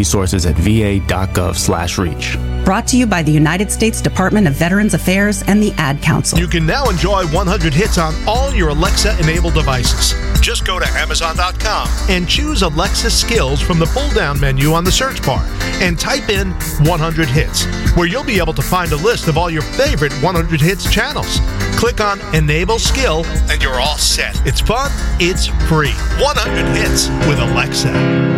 resources at va.gov/reach. Brought to you by the United States Department of Veterans Affairs and the Ad Council. You can now enjoy 100 hits on all your Alexa-enabled devices. Just go to Amazon.com and choose Alexa Skills from the pull-down menu on the search bar and type in 100 hits, where you'll be able to find a list of all your favorite 100 hits channels. Click on Enable Skill and you're all set. It's fun, it's free. 100 hits with Alexa.